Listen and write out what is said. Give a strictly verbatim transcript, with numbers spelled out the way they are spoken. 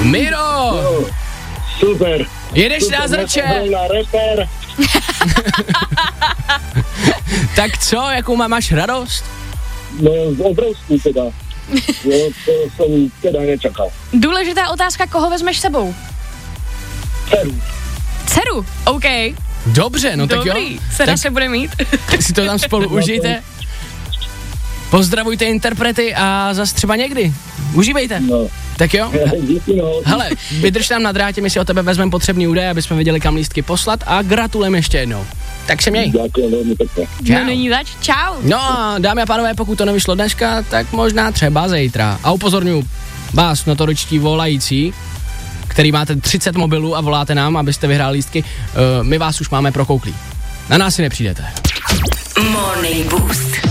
Miro! Jo, super. Jedeš super, na zrče. Reper. Tak co, jakou má, máš radost? No, obrovský teda. Jo, to jsem teda nečakal. Důležitá otázka, koho vezmeš sebou? Dceru. Dceru, OK. Dobře, no Dobrý, tak jo. dcera Tak se bude mít. si to tam spolu užijte. Pozdravujte interprety a zas třeba někdy. Užívejte. No. Tak jo. Díky, no. Hele, vydrž tam na drátě, my si o tebe vezmeme potřebný údaje, aby jsme věděli, kam lístky poslat a gratulujeme ještě jednou. Tak se měj. Děkuji velmi pěkně. No není zač, čau. No a dámy a pánové, pokud to nevyšlo dneska, tak možná třeba zítra. A upozorňuji vás, notoričtí volající, který máte třicet mobilů a voláte nám, abyste vyhráli lístky, uh, my vás už máme prokouklí. Na nás si nepřijdete. Morning Boost.